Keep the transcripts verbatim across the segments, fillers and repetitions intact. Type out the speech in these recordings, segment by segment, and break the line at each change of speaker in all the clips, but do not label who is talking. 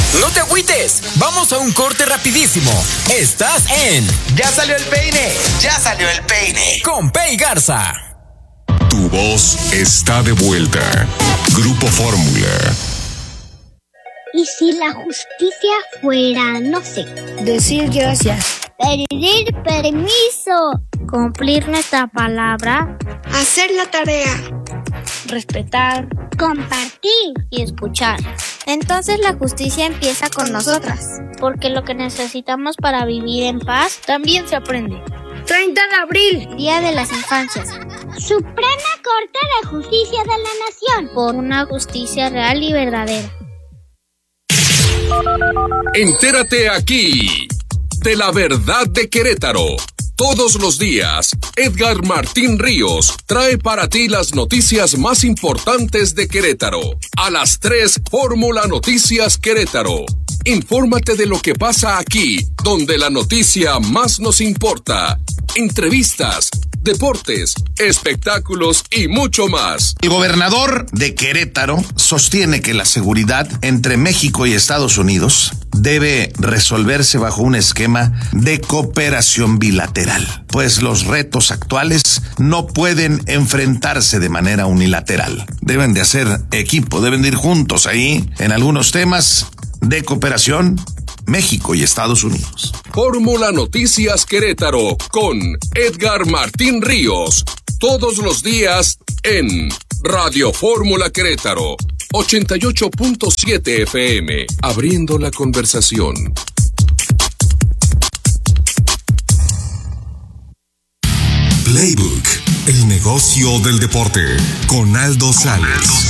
No te agüites, vamos a un corte rapidísimo. Estás en
Ya salió el peine, ya salió el peine.
Con Pei Garza.
Tu voz está de vuelta. Grupo Fórmula.
¿Y si la justicia fuera, no sé,
decir gracias,
pedir permiso,
cumplir nuestra palabra,
hacer la tarea,
respetar,
compartir
y escuchar? Entonces la justicia empieza con nosotras, porque lo que necesitamos para vivir en paz también se aprende.
treinta de abril,
Día de las Infancias.
Suprema Corte de Justicia de la Nación.
Por una justicia real y verdadera.
Entérate aquí de la verdad de Querétaro. Todos los días, Edgar Martín Ríos trae para ti las noticias más importantes de Querétaro. A las tres, Fórmula Noticias Querétaro. Infórmate de lo que pasa aquí, donde la noticia más nos importa. Entrevistas, deportes, espectáculos y mucho más.
El gobernador de Querétaro sostiene que la seguridad entre México y Estados Unidos debe resolverse bajo un esquema de cooperación bilateral, pues los retos actuales no pueden enfrentarse de manera unilateral. Deben de hacer equipo, deben de ir juntos ahí en algunos temas de cooperación, México y Estados Unidos.
Fórmula Noticias Querétaro con Edgar Martín Ríos. Todos los días en Radio Fórmula Querétaro. ochenta y ocho punto siete F M. Abriendo la conversación. Playbook. El negocio del deporte. Con Aldo Sales.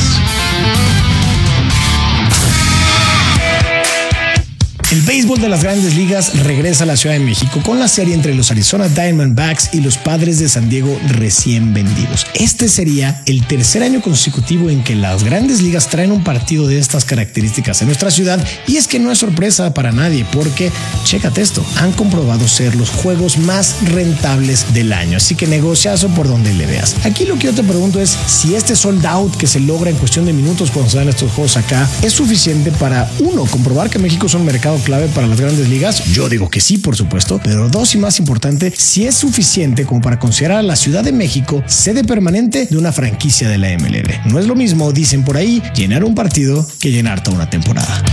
El béisbol de las Grandes Ligas regresa a la Ciudad de México con la serie entre los Arizona Diamondbacks y los Padres de San Diego recién vendidos. Este sería el tercer año consecutivo en que las Grandes Ligas traen un partido de estas características en nuestra ciudad, y es que no es sorpresa para nadie porque, chécate esto, han comprobado ser los juegos más rentables del año, así que negociazo por donde le veas. Aquí lo que yo te pregunto es si este sold out que se logra en cuestión de minutos cuando se dan estos juegos acá es suficiente para, uno, comprobar que México es un mercado clave para las Grandes Ligas. Yo digo que sí, por supuesto, pero dos, y más importante, si es suficiente como para considerar a la Ciudad de México sede permanente de una franquicia de la M L B. No es lo mismo, dicen por ahí, llenar un partido que llenar toda una temporada.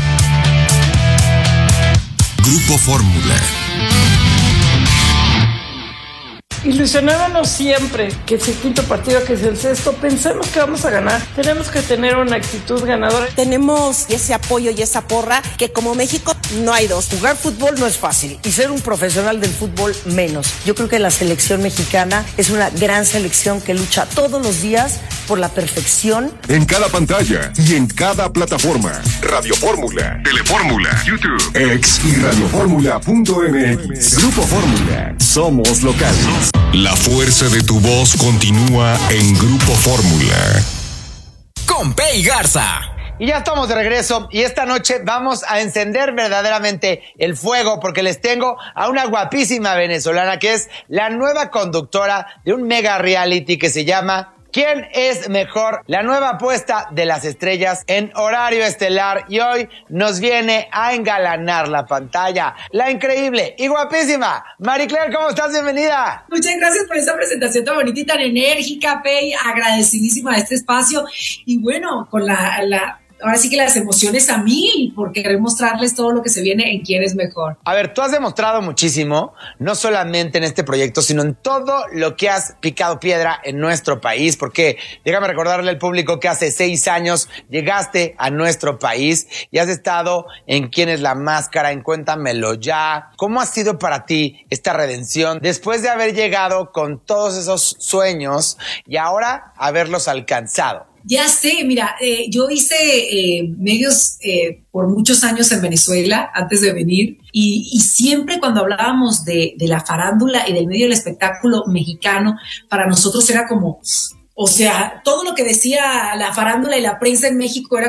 Grupo Fórmula.
Ilusionándonos siempre que es el quinto partido, que es el sexto, pensamos que vamos a ganar. Tenemos que tener una actitud ganadora.
Tenemos ese apoyo y esa porra que como México no hay dos.
Jugar fútbol no es fácil y ser un profesional del fútbol menos. Yo creo que la selección mexicana es una gran selección que lucha todos los días por la perfección.
En cada pantalla y en cada plataforma. Radio Fórmula, Telefórmula, YouTube, X y radiofórmula punto m x. Grupo Fórmula. Somos locales. La fuerza de tu voz continúa en Grupo Fórmula.
Con Pei Garza.
Y ya estamos de regreso y esta noche vamos a encender verdaderamente el fuego porque les tengo a una guapísima venezolana que es la nueva conductora de un mega reality que se llama ¿Quién es mejor? La nueva apuesta de las estrellas en horario estelar, y hoy nos viene a engalanar la pantalla la increíble y guapísima Maricler. ¿Cómo estás? Bienvenida.
Muchas gracias por esta presentación tan bonita y tan enérgica, Pei. Agradecidísima de este espacio y bueno, con la... la ahora sí que las emociones a mil, porque querer mostrarles todo lo que se viene en Quién es Mejor.
A ver, tú has demostrado muchísimo, no solamente en este proyecto, sino en todo lo que has picado piedra en nuestro país, porque déjame recordarle al público que hace seis años llegaste a nuestro país y has estado en Quién es la Máscara, en Cuéntamelo Ya. ¿Cómo ha sido para ti esta redención después de haber llegado con todos esos sueños y ahora haberlos alcanzado?
Ya sé, mira, eh, yo hice eh, medios eh, por muchos años en Venezuela antes de venir y, y siempre cuando hablábamos de, de la farándula y del medio del espectáculo mexicano, para nosotros era como... O sea, todo lo que decía la farándula y la prensa en México era como,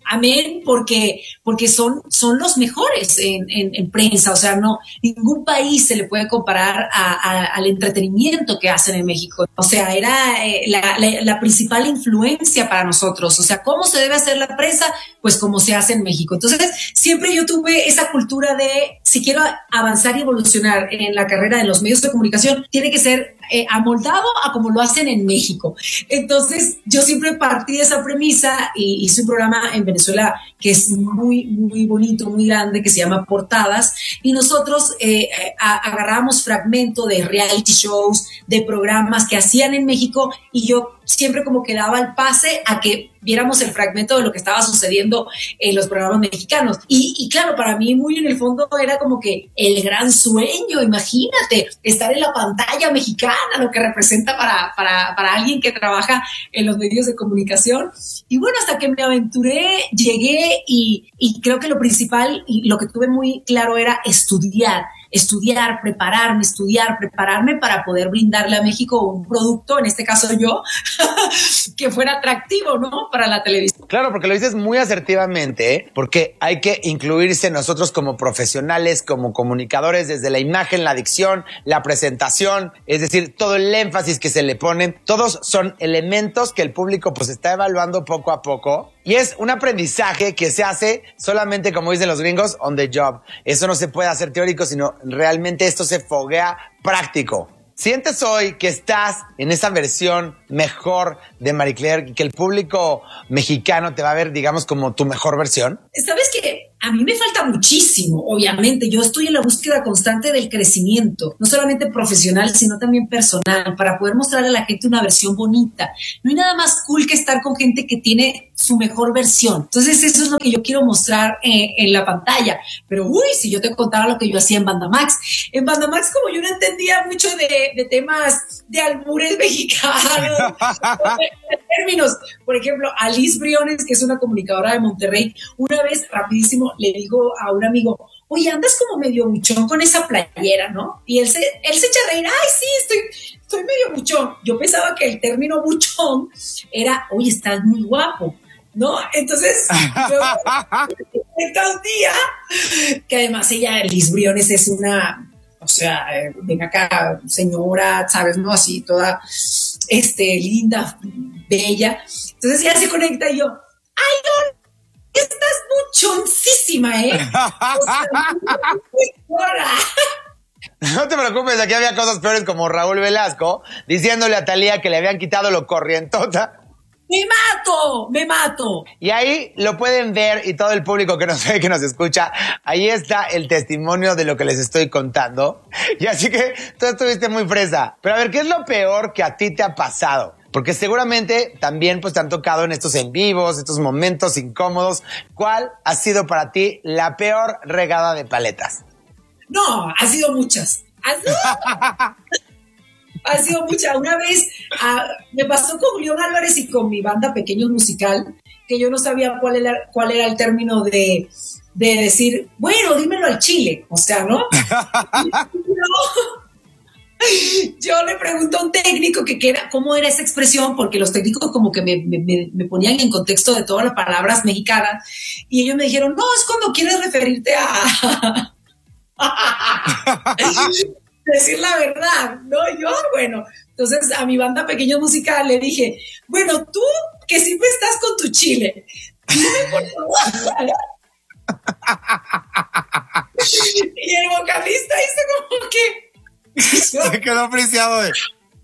amén, porque, porque son, son los mejores en, en, en prensa. O sea, no, ningún país se le puede comparar a, a, al entretenimiento que hacen en México. O sea, era eh, la, la, la principal influencia para nosotros. O sea, ¿cómo se debe hacer la prensa? Pues como se hace en México. Entonces, siempre yo tuve esa cultura de, si quiero avanzar y evolucionar en la carrera de los medios de comunicación, tiene que ser eh, amoldado a como lo hacen en México. Entonces, yo siempre partí de esa premisa y hice un programa en Venezuela que es muy, muy bonito, muy grande, que se llama Portadas, y nosotros eh, a, agarramos fragmento de reality shows, de programas que hacían en México, y yo siempre como que daba el pase a que viéramos el fragmento de lo que estaba sucediendo en los programas mexicanos. Y, y claro, para mí muy en el fondo era como que el gran sueño, imagínate, estar en la pantalla mexicana, lo que representa para, para, para alguien que trabaja en los medios de comunicación. Y bueno, hasta que me aventuré, llegué y, y creo que lo principal y lo que tuve muy claro era estudiar. estudiar, prepararme, estudiar, prepararme para poder brindarle a México un producto, en este caso yo, que fuera atractivo, ¿no? Para la televisión.
Claro, porque lo dices muy asertivamente, ¿eh? Porque hay que incluirse nosotros como profesionales, como comunicadores, desde la imagen, la dicción, la presentación, es decir, todo el énfasis que se le ponen, todos son elementos que el público pues está evaluando poco a poco. Y es un aprendizaje que se hace solamente, como dicen los gringos, on the job. Eso no se puede hacer teórico, sino realmente esto se foguea práctico. ¿Sientes hoy que estás en esa versión mejor de Marie Claire y que el público mexicano te va a ver, digamos, como tu mejor versión?
¿Sabes qué? A mí me falta muchísimo, obviamente. Yo estoy en la búsqueda constante del crecimiento, no solamente profesional, sino también personal, para poder mostrar a la gente una versión bonita. No hay nada más cool que estar con gente que tiene su mejor versión. Entonces, eso es lo que yo quiero mostrar eh, en la pantalla. Pero, uy, si yo te contara lo que yo hacía en Bandamax. En Bandamax, como yo no entendía mucho de, de temas de albures mexicanos, de términos. Por ejemplo, Alice Briones, que es una comunicadora de Monterrey, una vez, rapidísimo, le digo a un amigo, oye, andas como medio buchón con esa playera, ¿no? Y él se, él se echa a reír, ay, sí, estoy, estoy medio buchón. Yo pensaba que el término buchón era, oye, estás muy guapo, ¿no? Entonces, yo un día, que además ella, Liz Briones, es una, o sea, eh, ven acá, señora, ¿sabes? ¿No? Así, toda, este, linda, bella. Entonces ella se conecta y yo, ay, no, estás buchoncísima, ¿eh? O sea,
no te preocupes, aquí había cosas peores como Raúl Velasco diciéndole a Thalía que le habían quitado lo corrientota.
¡Me mato! ¡Me mato!
Y ahí lo pueden ver y todo el público que nos ve, que nos escucha, ahí está el testimonio de lo que les estoy contando. Y así que tú estuviste muy fresa. Pero a ver, ¿qué es lo peor que a ti te ha pasado? Porque seguramente también pues te han tocado en estos en vivos, estos momentos incómodos. ¿Cuál ha sido para ti la peor regada de paletas?
No, ha sido muchas. Ha sido, ha sido muchas. Una vez uh, me pasó con Julián Álvarez y con mi banda Pequeños Musical, que yo no sabía cuál era, cuál era el término de, de decir, bueno, dímelo al chile. O sea, ¿no? no. Yo le pregunto a un técnico que, que era, cómo era esa expresión, porque los técnicos como que me, me, me ponían en contexto de todas las palabras mexicanas, y ellos me dijeron, no, es cuando quieres referirte a decir la verdad, ¿no? Yo, bueno, entonces a mi banda Pequeños Musical le dije, bueno, tú que siempre estás con tu chile, dime por favor. Y el vocalista hizo como que
se quedó apreciado de...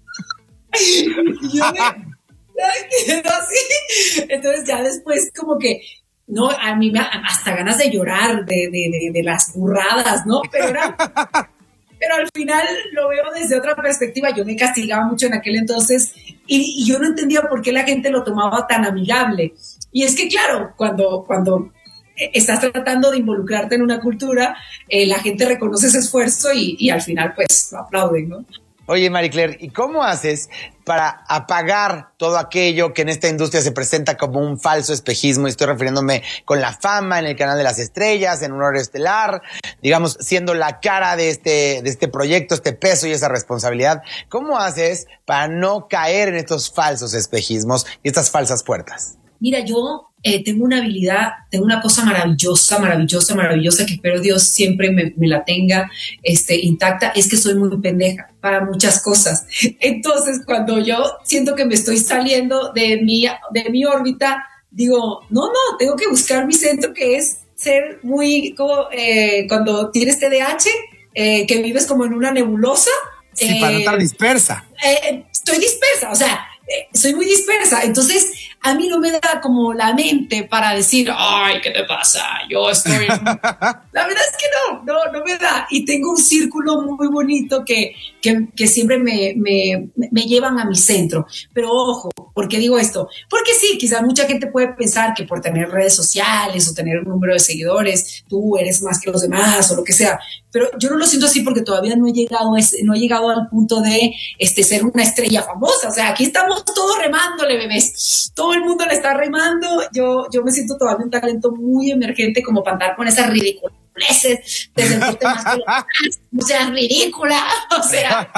yo me quedó así. Entonces ya después como que no, a mí me hasta ganas de llorar de, de, de, de las burradas, ¿no? Pero era, pero al final lo veo desde otra perspectiva. Yo me castigaba mucho en aquel entonces y, y yo no entendía por qué la gente lo tomaba tan amigable. Y es que claro, cuando, cuando estás tratando de involucrarte en una cultura, eh, la gente reconoce ese esfuerzo y, y al final pues lo aplauden, ¿no?
Oye, Marie Claire, ¿y cómo haces para apagar todo aquello que en esta industria se presenta como un falso espejismo? Y estoy refiriéndome con la fama en el canal de las estrellas, en un horario estelar, digamos, siendo la cara de este, de este proyecto, este peso y esa responsabilidad. ¿Cómo haces para no caer en estos falsos espejismos y estas falsas puertas?
Mira, yo eh, tengo una habilidad, tengo una cosa maravillosa, maravillosa, maravillosa, que espero Dios siempre me, me la tenga este, intacta, es que soy muy pendeja para muchas cosas. Entonces, cuando yo siento que me estoy saliendo de mi, de mi órbita, digo, no, no, tengo que buscar mi centro, que es ser muy, como eh, cuando tienes T D A H, eh, que vives como en una nebulosa.
Sí,
eh,
para no estar dispersa.
Eh, estoy dispersa, o sea, eh, soy muy dispersa. Entonces, a mí no me da como la mente para decir, ay, ¿qué te pasa? Yo estoy... La verdad es que no, no, no me da. Y tengo un círculo muy bonito que, que, que siempre me, me, me llevan a mi centro. Pero ojo, ¿por qué digo esto? Porque sí, quizás mucha gente puede pensar que por tener redes sociales o tener un número de seguidores, tú eres más que los demás o lo que sea. Pero yo no lo siento así porque todavía no he llegado a ese, no he llegado al punto de este, ser una estrella famosa. O sea, aquí estamos todos remándole, bebés. Todo el mundo le está remando. Yo, yo me siento todavía un talento muy emergente como para andar con esas ridiculeces de sentirte más que los demás. O sea, ridícula. O sea,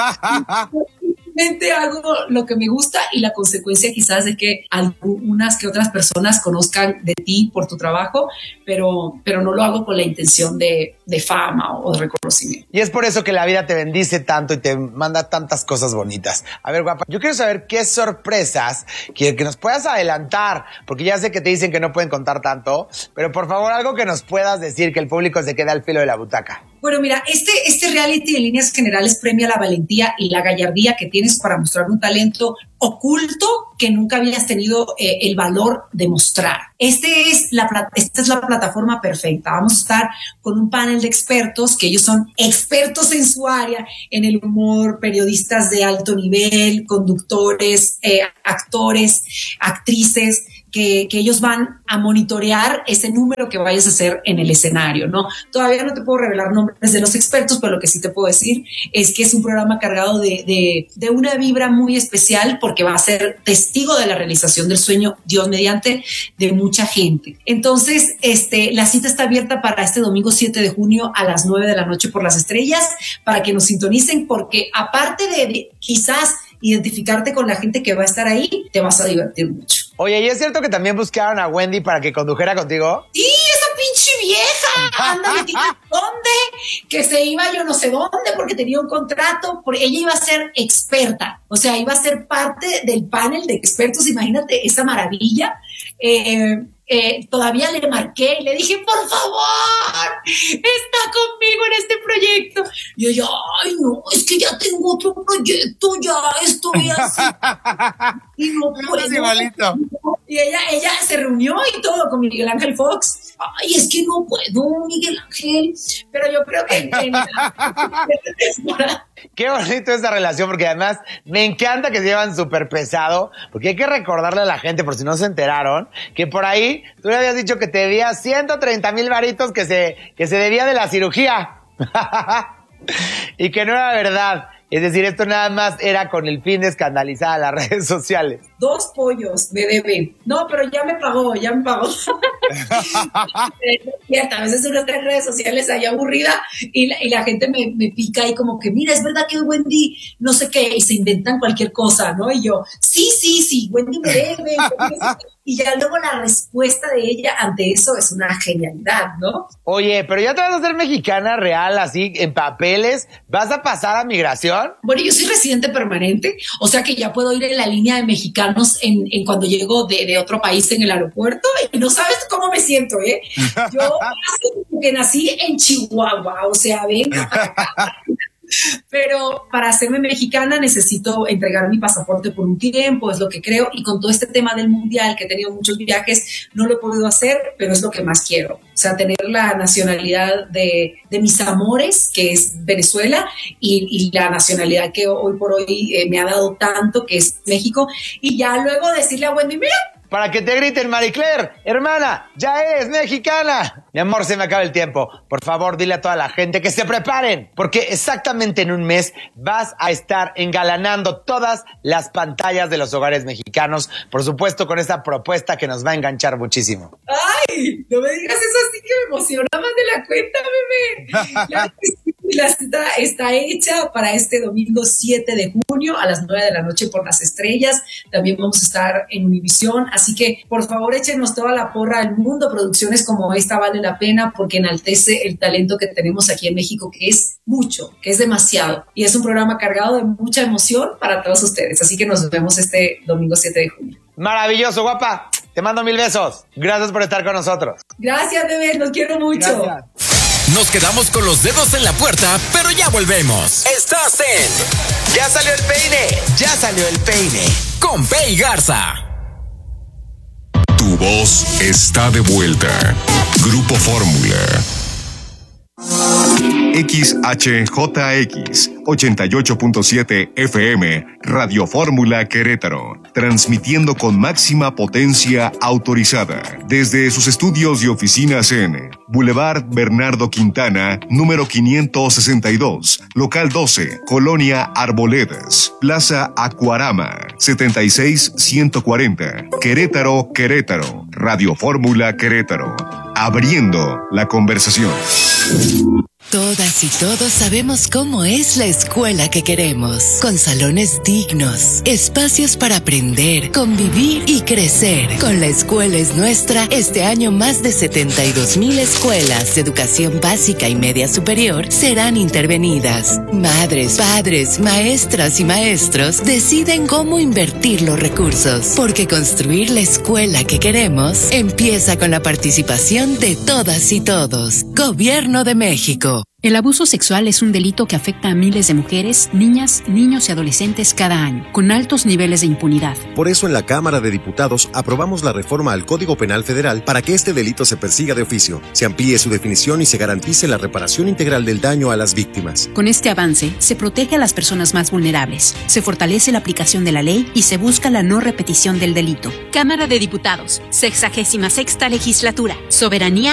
hago lo que me gusta y la consecuencia quizás de que algunas que otras personas conozcan de ti por tu trabajo, pero, pero no lo hago con la intención de, de fama o de reconocimiento.
Y es por eso que la vida te bendice tanto y te manda tantas cosas bonitas. A ver, guapa, yo quiero saber qué sorpresas que, que nos puedas adelantar, porque ya sé que te dicen que no pueden contar tanto, pero por favor algo que nos puedas decir, que el público se quede al filo de la butaca.
Bueno, mira, este, este reality en líneas generales premia la valentía y la gallardía que tienes para mostrar un talento oculto que nunca habías tenido eh, el valor de mostrar. Este es la, esta es la plataforma perfecta. Vamos a estar con un panel de expertos, que ellos son expertos en su área, en el humor, periodistas de alto nivel, conductores, eh, actores, actrices, que, que ellos van a monitorear ese número que vayas a hacer en el escenario, ¿no? Todavía no te puedo revelar nombres de los expertos, pero lo que sí te puedo decir es que es un programa cargado de, de, de una vibra muy especial, porque va a ser testigo de la realización del sueño, Dios mediante, de mucha gente. Entonces, este, la cita está abierta para este domingo siete de junio a las nueve de la noche por Las Estrellas, para que nos sintonicen, porque aparte de, de quizás identificarte con la gente que va a estar ahí, te vas a divertir mucho.
Oye, ¿y es cierto que también buscaron a Wendy para que condujera contigo?
Sí, esa pinche vieja, ándale, ¿dónde? Que se iba yo no sé dónde porque tenía un contrato, porque ella iba a ser experta, o sea, iba a ser parte del panel de expertos, imagínate esa maravilla. Eh, eh, todavía le marqué y le dije, por favor, está conmigo en este proyecto. Y ella, ay no, es que ya tengo otro proyecto, ya estoy así. Y no puedo.
Igualito.
Y ella, ella se reunió y todo con Miguel Ángel Fox. Ay, es que no puedo, Miguel Ángel. Pero yo creo que en, en la...
Qué bonito esa relación, porque además me encanta que se llevan súper pesado, porque hay que recordarle a la gente, por si no se enteraron, que por ahí tú le habías dicho que te debía ciento treinta mil varitos que se, que se debía de la cirugía. Y que no era verdad. Es decir, esto nada más era con el fin de escandalizar a las redes sociales.
Dos pollos me deben. No, pero ya me pagó, ya me pagó. Cierto, a veces uno está en redes sociales ahí aburrida y la, y la gente me, me pica y como que, mira, es verdad que Wendy no sé qué, y se inventan cualquier cosa, ¿no? Y yo, sí, sí, sí, Wendy me debe. Y ya luego la respuesta de ella ante eso es una genialidad, ¿no?
Oye, pero ya te vas a hacer mexicana real, así, en papeles. ¿Vas a pasar a migración?
Bueno, yo soy residente permanente, o sea que ya puedo ir en la línea de mexicanos en, en cuando llego de, de otro país en el aeropuerto. Y no sabes cómo me siento, ¿eh? Yo que nací en Chihuahua, o sea, venga para acá. Pero para hacerme mexicana necesito entregar mi pasaporte por un tiempo, es lo que creo, y con todo este tema del mundial, que he tenido muchos viajes, no lo he podido hacer, pero es lo que más quiero, o sea, tener la nacionalidad de, de mis amores, que es Venezuela, y, y la nacionalidad que hoy por hoy eh, me ha dado tanto, que es México, y ya luego decirle a Wendy, mira,
para que te griten, Marie Claire, hermana, ya eres mexicana. Mi amor, se me acaba el tiempo. Por favor, dile a toda la gente que se preparen, porque exactamente en un mes vas a estar engalanando todas las pantallas de los hogares mexicanos, por supuesto con esta propuesta que nos va a enganchar muchísimo.
¡Ay! No me digas eso así, que me emociona más de la cuenta, bebé. Ya, Y la cita está hecha para este domingo siete de junio a las nueve de la noche por Las Estrellas. También vamos a estar en Univisión, así que por favor échenos toda la porra al mundo. Producciones como esta vale la pena porque enaltece el talento que tenemos aquí en México, que es mucho, que es demasiado. Y es un programa cargado de mucha emoción para todos ustedes. Así que nos vemos este domingo siete de junio.
Maravilloso, guapa. Te mando mil besos. Gracias por estar con nosotros.
Gracias, bebé. Los quiero mucho.
Gracias.
Nos quedamos con los dedos en la puerta, pero ya volvemos. Estás en...
Ya salió el peine. Ya salió el peine.
Con Pei Garza.
Tu voz está de vuelta. Grupo Fórmula.
X H J X ochenta y ocho punto siete F M, Radio Fórmula Querétaro, transmitiendo con máxima potencia autorizada desde sus estudios y oficinas en Boulevard Bernardo Quintana, número quinientos sesenta y dos, local doce, Colonia Arboledas, Plaza Acuarama, setenta y seis ciento cuarenta, Querétaro, Querétaro, Radio Fórmula Querétaro, abriendo la conversación.
Todas y todos sabemos cómo es la escuela que queremos, con salones dignos, espacios para aprender, convivir y crecer. Con La Escuela es Nuestra, este año más de setenta y dos mil escuelas de educación básica y media superior serán intervenidas. Madres, padres, maestras y maestros deciden cómo invertir los recursos, porque construir la escuela que queremos empieza con la participación de todas y todos. Gobierno de México.
El abuso sexual es un delito que afecta a miles de mujeres, niñas, niños y adolescentes cada año, con altos niveles de impunidad.
Por eso en la Cámara de Diputados aprobamos la reforma al Código Penal Federal para que este delito se persiga de oficio, se amplíe su definición y se garantice la reparación integral del daño a las víctimas.
Con este avance, se protege a las personas más vulnerables, se fortalece la aplicación de la ley y se busca la no repetición del delito.
Cámara de Diputados, sexagésima sexta legislatura, soberanía